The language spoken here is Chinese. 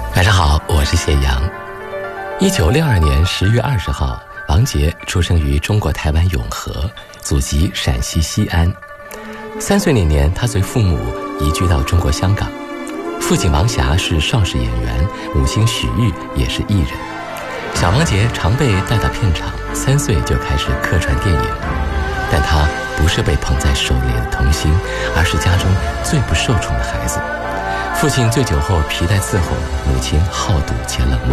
晚上好，我是谢阳。1962年10月20号，王杰出生于中国台湾永和，祖籍陕西西安。3岁那年，他随父母移居到中国香港。父亲王霞是邵氏演员，母亲许玉也是艺人。小王杰常被带到片场，3岁就开始客串电影。但他不是被捧在手里的童星，而是家中最不受宠的孩子。父亲醉酒后皮带伺候，母亲好赌且冷漠。